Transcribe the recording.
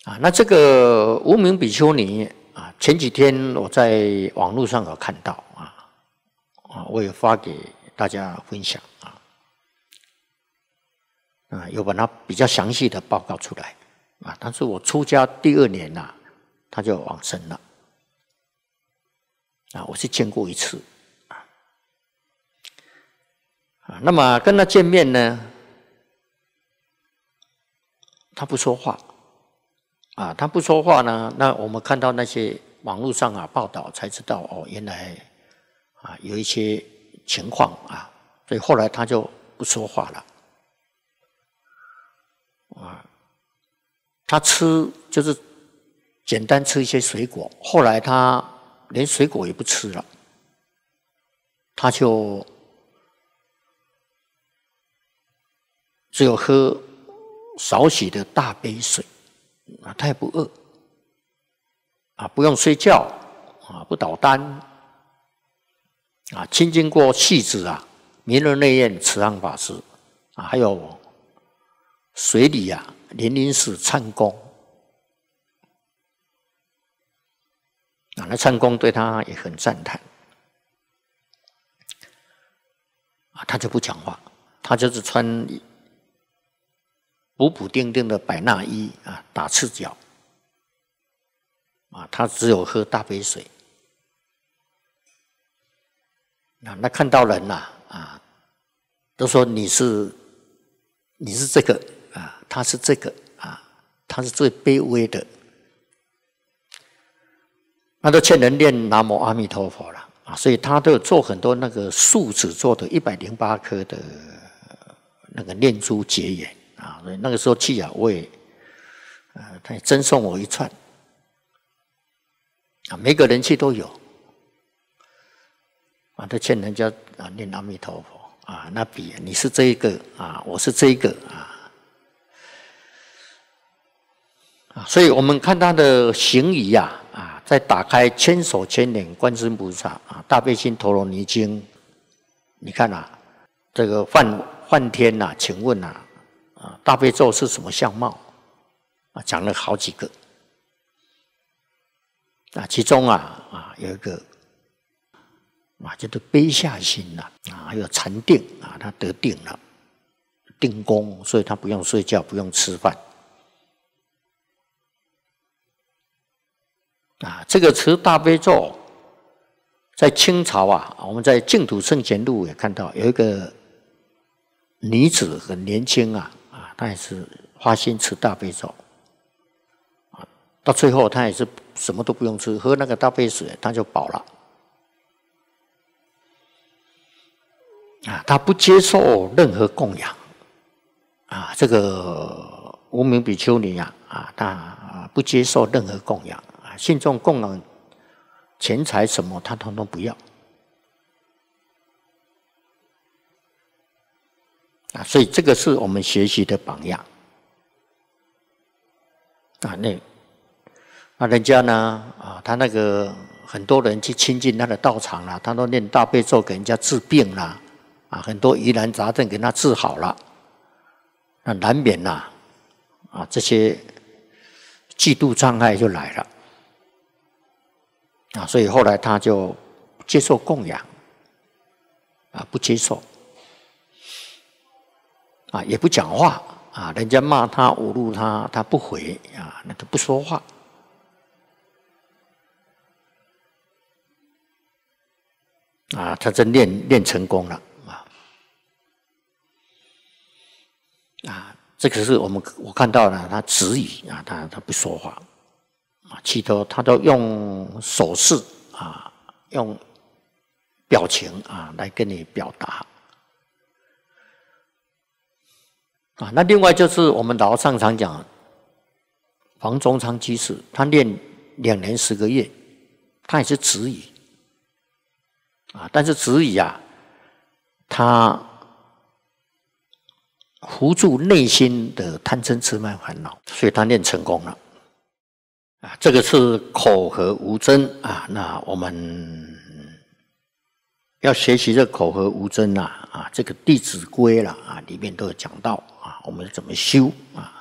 那这个无名比丘尼啊，前几天我在网络上有看到我也发给大家分享有把它比较详细的报告出来但是我出家第2年他就往生了我是见过一次那么跟他见面呢，他不说话他不说话呢，那我们看到那些网络上报道才知道原来有一些情况所以后来他就不说话了他吃就是简单吃一些水果，后来他连水果也不吃了，他就只有喝少许的大杯水他也不饿不用睡觉不倒单亲近过戏子弥勒内院慈航法师还有水里莲林寺参公那参公对他也很赞叹他就不讲话，他就是穿补补丁丁的百衲衣打赤脚他只有喝大杯水那看到人都说你是这个他是这个他是最卑微的，那都劝人念南无阿弥陀佛了所以他都有做很多那个树脂做的108颗的那个念珠结缘所以那个时候去我也他也赠送我一串每个人去都有都劝人家念阿弥陀佛那比你是这一个我是这一个所以我们看他的行仪在打开千手千眼观世音菩萨大悲心陀罗尼经，你看这个梵天请问大悲咒是什么相貌讲了好几个其中有一个叫做悲下心还有禅定他得定了定功，所以他不用睡觉不用吃饭这个持大悲咒在清朝我们在净土圣贤录也看到有一个女子很年轻她也是发心持大悲咒到最后她也是什么都不用吃，喝那个大杯水她就饱了她不接受任何供养这个无名比丘尼她不接受任何供养信众供养钱财什么他统统不要所以这个是我们学习的榜样那人家呢他那个很多人去亲近他的道场他都念大悲咒给人家治病很多疑难杂症给他治好了，那难免这些嫉妒障碍就来了所以后来他就不接受供养不接受也不讲话人家骂他侮辱他他不回那都不说话他真练成功了这个是我看到了他止语他不说话其头他都用手势用表情来跟你表达那另外就是我们老上常讲黄宗昌居士他练2年10个月他也是止语但是止语他扶住内心的贪嗔痴慢烦恼，所以他练成功了这个是口和无争那我们要学习这口和无争这个《弟子规》里面都有讲到我们怎么修